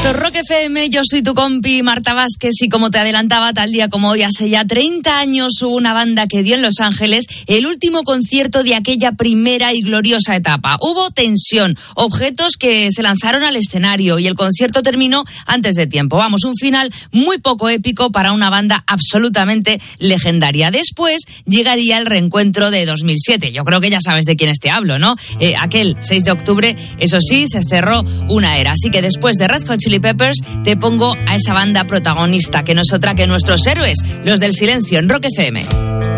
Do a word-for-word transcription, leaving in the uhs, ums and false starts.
Esto es Rock F M, yo soy tu compi Marta Vázquez y como te adelantaba, tal día como hoy, hace ya treinta años hubo una banda que dio en Los Ángeles el último concierto de aquella primera y gloriosa etapa. Hubo tensión, objetos que se lanzaron al escenario y el concierto terminó antes de tiempo. Vamos, un final muy poco épico para una banda absolutamente legendaria. Después llegaría el reencuentro de dos mil siete. Yo creo que ya sabes de quién te hablo, ¿no? Eh, aquel seis de octubre, eso sí, se cerró una era. Así que después de Red Hot Chili Peppers te pongo a esa banda protagonista, que no es otra que nuestros héroes, los del silencio, en Rock F M.